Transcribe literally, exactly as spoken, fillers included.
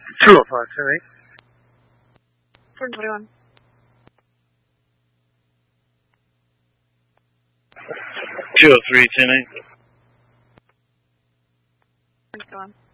two oh five, ten eight. four twenty-one. two oh three, ten eight. Thanks, go on.